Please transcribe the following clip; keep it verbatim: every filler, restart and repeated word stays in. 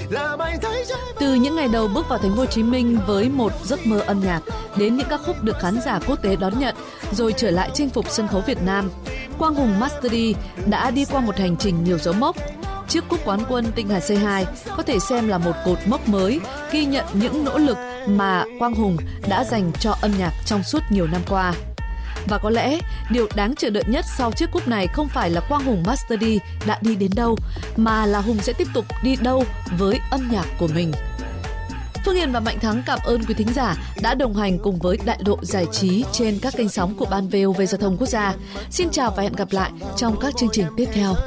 Từ những ngày đầu bước vào thành phố Hồ Chí Minh với một giấc mơ âm nhạc đến những ca khúc được khán giả quốc tế đón nhận, rồi trở lại chinh phục sân khấu Việt Nam, Quang Hùng Master D đã đi qua một hành trình nhiều dấu mốc. Chiếc cúp quán quân Tinh Hà xê hai có thể xem là một cột mốc mới ghi nhận những nỗ lực mà Quang Hùng đã dành cho âm nhạc trong suốt nhiều năm qua. Và có lẽ điều đáng chờ đợi nhất sau chiếc cúp này không phải là Quang Hùng Master D đã đi đến đâu, mà là Hùng sẽ tiếp tục đi đâu với âm nhạc của mình. Phương Hiền và Mạnh Thắng cảm ơn quý thính giả đã đồng hành cùng với Đại lộ giải trí trên các kênh sóng của Ban vê o vê Giao thông Quốc gia. Xin chào và hẹn gặp lại trong các chương trình tiếp theo.